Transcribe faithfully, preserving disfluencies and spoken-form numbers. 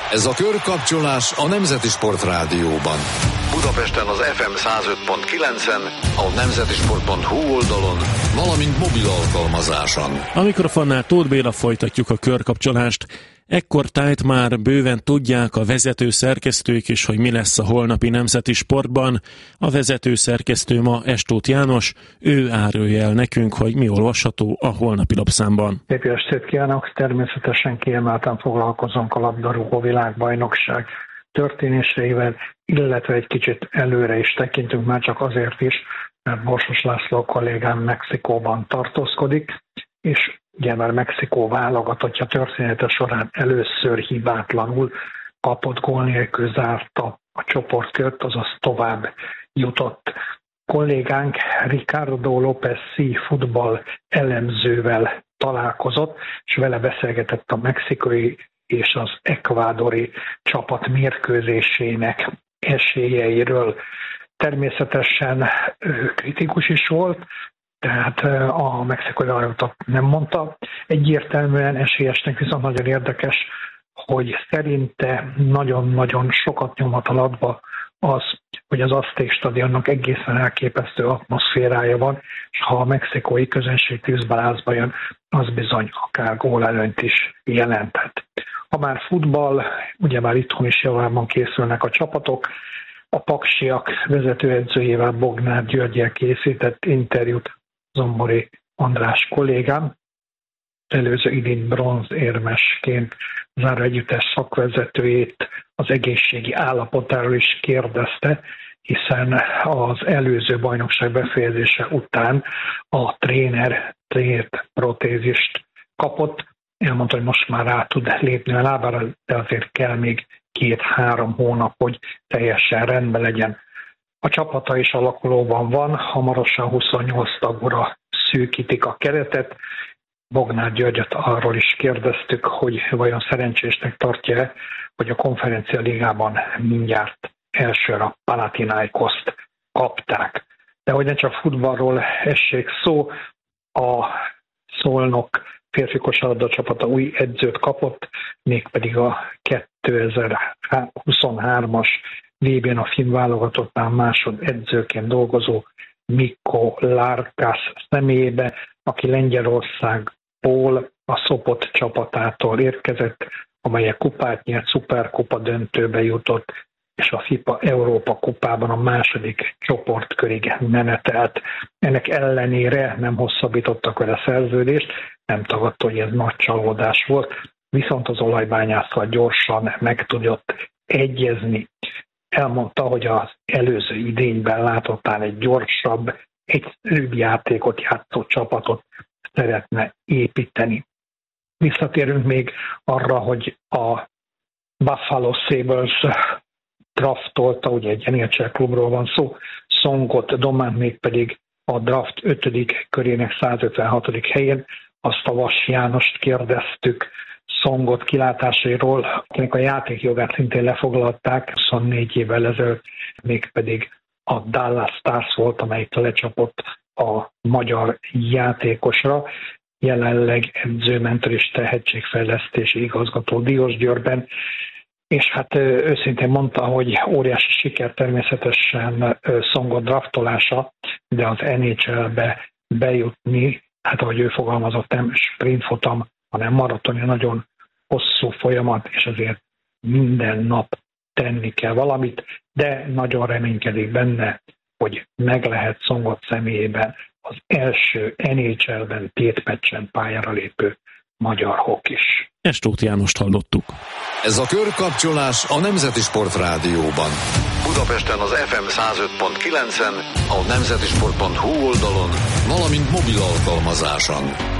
Ez a körkapcsolás a Nemzeti Sport Rádióban. Budapesten az ef em száz öt pont kilencen, a nemzetisport pont hu oldalon, valamint mobil alkalmazáson. A mikrofonnál Tóth Béla, folytatjuk a körkapcsolást. Ekkortájt már bőven tudják a vezető szerkesztők is, hogy mi lesz a holnapi Nemzeti Sportban. A vezető szerkesztő ma Estóth János, ő árulja el nekünk, hogy mi olvasható a holnapi lapszámban. Szép estét kívánok! Természetesen kiemelten foglalkozunk a labdarúgó világbajnokság történéseivel, illetve egy kicsit előre is tekintünk, már csak azért is, mert Borsos László kollégám Mexikóban tartózkodik, és ugye már Mexikó válogatottja története során először hibátlanul kapott gól nélkül zárta a csoportkört, azaz tovább jutott. Kollégánk Ricardo López Sí futball elemzővel találkozott, és vele beszélgetett a mexikai és az ekvádori csapat mérkőzésének esélyeiről. Természetesen kritikus is volt, tehát a mexikai válogatott nem mondta egyértelműen esélyesnek, viszont nagyon érdekes, hogy szerinte nagyon-nagyon sokat nyomhat a latba az, hogy az Azték stadionnak egészen elképesztő atmoszférája van, és ha a mexikói közönség tűzbalázba jön, az bizony akár gólelőnyt is jelenthet. Ha már futball, ugye már itthon is javában készülnek a csapatok, a paksiak vezetőedzőjével, Bognár Györggyel készített interjút Zombori András kollégám, előző idén bronzérmesként záró együttes szakvezetőjét az egészségi állapotáról is kérdezte, hiszen az előző bajnokság befejezése után a tréner térprotézist kapott. Elmondta, hogy most már rá tud lépni a lábára, de azért kell még két-három hónap, hogy teljesen rendben legyen. A csapata is alakulóban van, hamarosan huszonnyolc tagra szűkítik a keretet. Bognár Györgyöt arról is kérdeztük, hogy vajon szerencsésnek tartja-e, hogy a Konferencia Ligában mindjárt elsőre a Panathinaikoszt kapták. De hogy ne csak futballról essék szó, a Szolnok férfi kosárlabda csapata új edzőt kapott, mégpedig a kétezer-huszonhármas vé bén a finn válogatottnál másod edzőként dolgozó Mikko Lárkász személyébe, aki Lengyelországból a Sopot csapatától érkezett, amelyek kupát nyert, szuperkupa döntőbe jutott, és a FIBA Európa kupában a második csoportkörig menetelt. Ennek ellenére nem hosszabbítottak vele szerződést, nem tagadta, hogy ez nagy csalódás volt, viszont az olajbányászat gyorsan meg tudott egyezni. Elmondta, hogy az előző idényben látottál egy gyorsabb, egyszerűbb játékot játszó csapatot szeretne építeni. Visszatérünk még arra, hogy a Buffalo Sabres draftolta, ugye egy en há el klubról van szó, Songot Dománt, mégpedig a draft ötödik körének százötvenhatodik helyén. Azt a Vas Jánost kérdeztük Songot kilátásairól, akinek a játékjogát szintén lefoglalták huszonnégy évvel ezelőtt, mégpedig a Dallas Stars volt, amelyik lecsapott a magyar játékosra. Jelenleg edzőmentor és tehetségfejlesztési igazgató Diósgyőrben, és hát őszintén mondta, hogy óriási siker természetesen Songot draftolása, de az en há el-be bejutni, hát ahogy ő fogalmazott, nem sprintfutam, hanem maratoni, nagyon hosszú folyamat, és azért minden nap tenni kell valamit, de nagyon reménykedik benne, hogy meg lehet Songot személyében az első en há el-ben tétmeccsen pályára lépő magyar hokis. Estóth Jánost hallottuk. Ez a körkapcsolás a Nemzeti Sport Rádióban. Budapesten az ef em száz öt pont kilencen, a nemzetisport pont hu oldalon, valamint mobil alkalmazáson.